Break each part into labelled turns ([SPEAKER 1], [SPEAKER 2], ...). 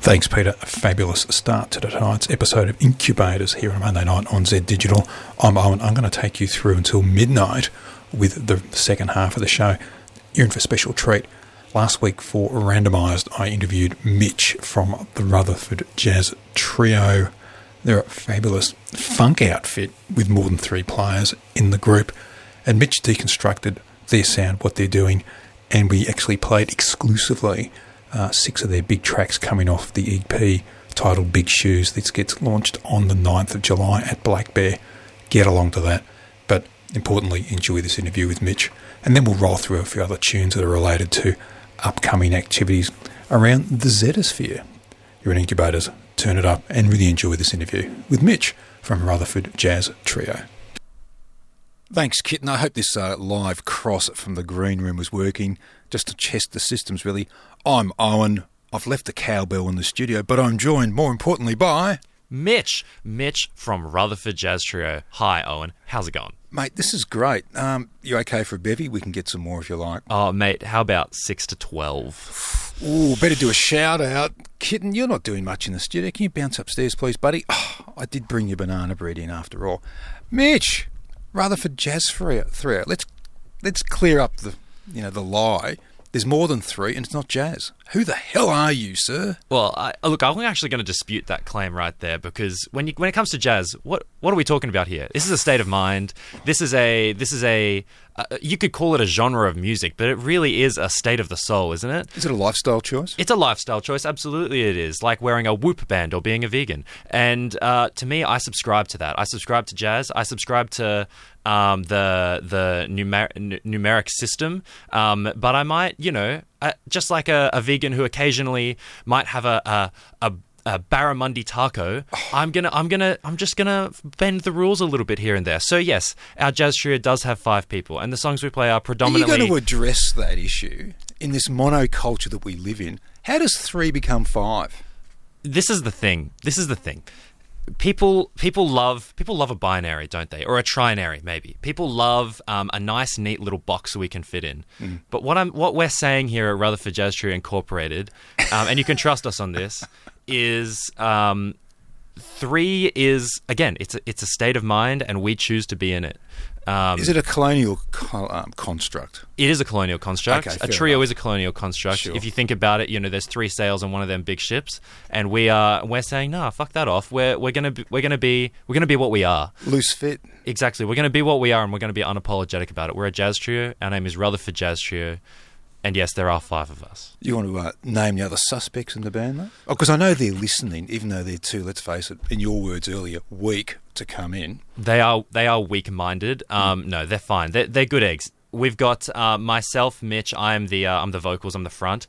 [SPEAKER 1] Thanks, Peter. A fabulous start to tonight's episode of Incubators here on Monday night on Z Digital. I'm Owen. I'm going to take you through until midnight with the second half of the show. You're in for a special treat. Last week for Randomised, I interviewed Mitch from the Rutherford Jazz Trio. They're a fabulous funk outfit with more than 3 players in the group. And Mitch deconstructed their sound, what they're doing, and we actually played exclusively 6 of their big tracks coming off the EP titled Big Shoes. This gets launched on the 9th of July at Black Bear. Get along to that. But importantly, enjoy this interview with Mitch. And then we'll roll through a few other tunes that are related to upcoming activities around the Zetosphere. You're in Incubators. Turn it up and really enjoy this interview with Mitch from Rutherford Jazz Trio. Thanks, Kitten. I hope this live cross from the green room was working. Just to test the systems, really. I'm Owen. I've left the cowbell in the studio, but I'm joined, more importantly, by...
[SPEAKER 2] Mitch from Rutherford Jazz Trio. Hi, Owen. How's it going?
[SPEAKER 1] Mate, this is great. You okay for a bevy? We can get some more if you like.
[SPEAKER 2] Oh, mate, how about 6 to 12?
[SPEAKER 1] Ooh, better do a shout-out. Kitten, you're not doing much in the studio. Can you bounce upstairs, please, buddy? Oh, I did bring your banana bread in after all. Mitch, Rutherford Jazz Trio. Let's clear up the lie. There's more than 3, and it's not jazz. Who the hell are you, sir?
[SPEAKER 2] Well, look, I'm actually going to dispute that claim right there, because when it comes to jazz, what are we talking about here? This is a state of mind. This is a you could call it a genre of music, but it really is a state of the soul, isn't it?
[SPEAKER 1] Is it a lifestyle choice?
[SPEAKER 2] It's a lifestyle choice. Absolutely it is. Like wearing a Whoop band or being a vegan. And to me, I subscribe to that. I subscribe to jazz. I subscribe to the numeric system. But I might, just like a vegan who occasionally might have a barramundi taco, I'm just gonna bend the rules a little bit here and there. So yes, our jazz trio does have 5 people, and the songs we play are predominantly...
[SPEAKER 1] Are you going to address that issue in this monoculture that we live in? How does 3 become 5?
[SPEAKER 2] This is the thing. People love a binary, don't they? Or a trinary, maybe. People love a nice, neat little box we can fit in. Mm. But what we're saying here at Rutherford Jazz Trio Incorporated, and you can trust us on this, is 3 is, again, it's a state of mind, and we choose to be in it.
[SPEAKER 1] Is it a colonial construct?
[SPEAKER 2] It is a colonial construct.
[SPEAKER 1] Okay,
[SPEAKER 2] a trio
[SPEAKER 1] enough.
[SPEAKER 2] Is a colonial construct.
[SPEAKER 1] Sure.
[SPEAKER 2] If you think about it, there's 3 sails on one of them big ships, and we're saying, nah, fuck that off. We're gonna be what we are.
[SPEAKER 1] Loose fit.
[SPEAKER 2] Exactly. We're gonna be what we are, and we're gonna be unapologetic about it. We're a jazz trio. Our name is Rutherford Jazz Trio. And yes, there are 5 of us.
[SPEAKER 1] You want to name the other suspects in the band, though? Oh, because I know they're listening, even though they're too, let's face it, in your words earlier, weak to come in.
[SPEAKER 2] They are weak-minded. No, they're fine. They're good eggs. We've got myself, Mitch. I'm the vocals. I'm the front.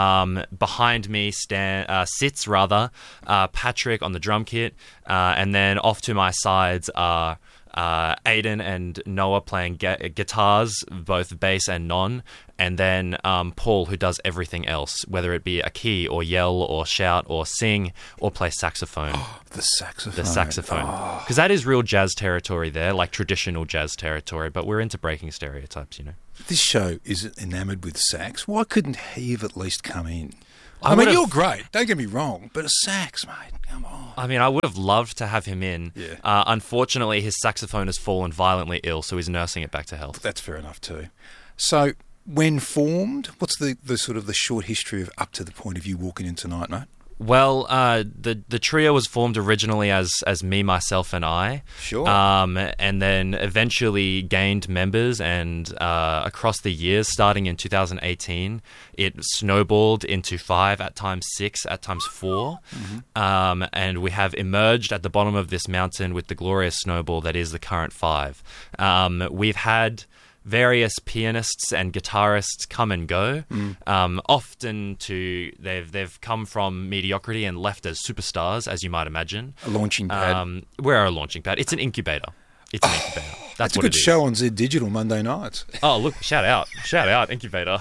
[SPEAKER 2] Behind me sits Patrick on the drum kit, and then off to my sides are Aiden and Noah playing guitars, both bass and non, and then Paul, who does everything else, whether it be a key or yell or shout or sing or play saxophone.
[SPEAKER 1] Oh, the saxophone.
[SPEAKER 2] The saxophone. Because that is real jazz territory there, like traditional jazz territory, but we're into breaking stereotypes,
[SPEAKER 1] This show is enamoured with sax. Why couldn't he have at least come in? I mean, you're great. Don't get me wrong, but a sax, mate, come on.
[SPEAKER 2] I mean, I would have loved to have him in.
[SPEAKER 1] Yeah.
[SPEAKER 2] Unfortunately, his saxophone has fallen violently ill, so he's nursing it back to health.
[SPEAKER 1] That's fair enough too. So, when formed, what's the sort of the short history of up to the point of you walking in tonight, mate?
[SPEAKER 2] Well, the trio was formed originally as me, myself, and I.
[SPEAKER 1] Sure.
[SPEAKER 2] And then eventually gained members, and across the years, starting in 2018, it snowballed into 5, at times 6, at times 4. Mm-hmm. And we have emerged at the bottom of this mountain with the glorious snowball that is the current 5. We've had various pianists and guitarists come and go. Often they've come from mediocrity and left as superstars, as you might imagine.
[SPEAKER 1] A launching pad.
[SPEAKER 2] We're a launching pad. It's an incubator. It's an incubator.
[SPEAKER 1] That's
[SPEAKER 2] what
[SPEAKER 1] a good
[SPEAKER 2] it is.
[SPEAKER 1] show on Z Digital Monday nights.
[SPEAKER 2] Oh, look, shout out, Incubator.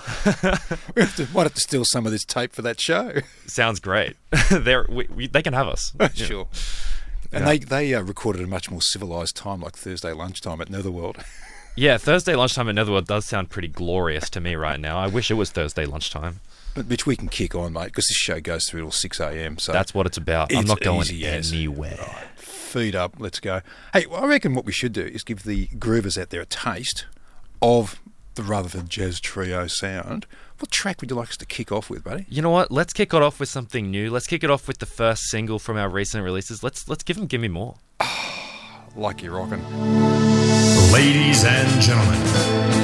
[SPEAKER 1] Might have to steal some of this tape for that show.
[SPEAKER 2] Sounds great. They can have us.
[SPEAKER 1] Sure. And they recorded a much more civilised time, like Thursday lunchtime at Netherworld.
[SPEAKER 2] Yeah, Thursday lunchtime at Netherworld does sound pretty glorious to me right now. I wish it was Thursday lunchtime.
[SPEAKER 1] But Mitch, we can kick on, mate, because this show goes through till 6 a.m. So
[SPEAKER 2] That's what it's about. I'm
[SPEAKER 1] it's
[SPEAKER 2] not going
[SPEAKER 1] easy as.
[SPEAKER 2] anywhere.
[SPEAKER 1] Right, feet up, let's go. Hey, I reckon what we should do is give the groovers out there a taste of the Rutherford Jazz Trio sound. What track would you like us to kick off with, buddy?
[SPEAKER 2] You know what? Let's kick it off with something new. Let's kick it off with the first single from our recent releases. Let's give them Give Me More.
[SPEAKER 1] Like you're rocking.
[SPEAKER 3] Ladies and gentlemen,